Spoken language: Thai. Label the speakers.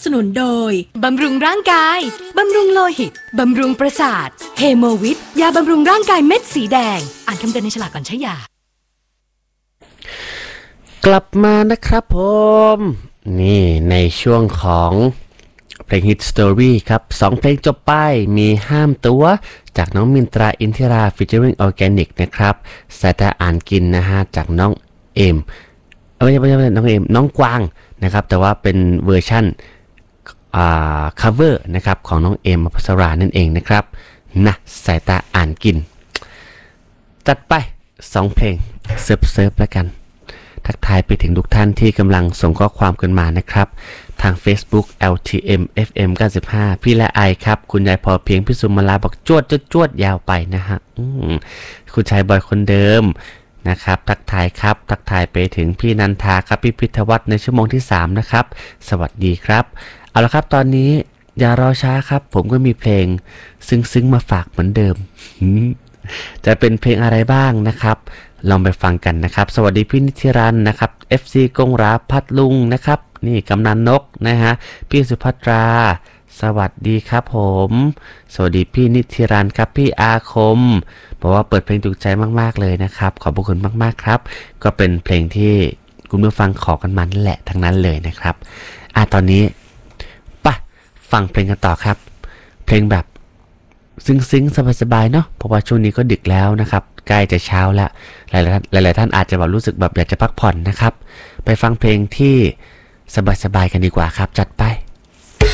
Speaker 1: นุนโดย
Speaker 2: บำรุงร่างกายบำรุงโลหิตบำรุงประสาทเฮโมวิทยาบำรุงร่างกายเม็ดสีแดงอ่านคำเตือนในฉลากก่อนใช้ยาก
Speaker 3: ลับมานะครับผมนี่ในช่วงของเพลงฮิตสตอรี่ครับ2เพลงจบไปมีห้ามตัวจากน้องมินตราอินทิราฟีเจอริ่งออร์แกนิกนะครับสายตาอ่านกินนะฮะจากน้องเอ็มไม่ใช่น้องเอ็มน้องกวางนะครับแต่ว่าเป็นเวอร์ชั่นcover นะครับของน้องเอ็มอภัสรานั่นเองนะครับนะสายตาอ่านกินจัดไป2เพลงเซิร์ฟแล้วกันทักทายไปถึงทุกท่านที่กำลังส่งข้อความกันมานะครับทาง Facebook LTM FM 95พี่และไอครับคุณยายพอเพียงพี่สุมาลาบอกจวดยาวไปนะฮะคุณชายบอยคนเดิมนะครับทักทายครับทักทายไปถึงพี่นันทาครับพี่พิทวัฒน์ในชั่วโมงที่3นะครับสวัสดีครับเอาละครับตอนนี้อย่ารอช้าครับผมก็มีเพลงซึ้งมาฝากเหมือนเดิมจะเป็นเพลงอะไรบ้างนะครับลองไปฟังกันนะครับสวัสดีพี่นิติรันนะครับ FC กงราพัดลุงนะครับนี่กำนันนกนะฮะพี่สุภัตราสวัสดีครับผมสวัสดีพี่นิติรันครับพี่อาคมบอกว่าเปิดเพลงถูกใจมากๆเลยนะครับขอบคุณมากๆครับก็เป็นเพลงที่คุณผู้ฟังขอกันมานั่นแหละทั้งนั้นเลยนะครับตอนนี้ไปฟังเพลงกันต่อครับเพลงแบบซึ้งสบายๆเนาะเพราะว่าช่วงนี้ก็ดึกแล้วนะครับใกล้จะเช้าแล้วหลายท่านอาจจะแบบรู้สึกแบบอยากจะพักผ่อนนะครับไปฟังเพลงที่สบายๆกันดีกว่าครับจัดไป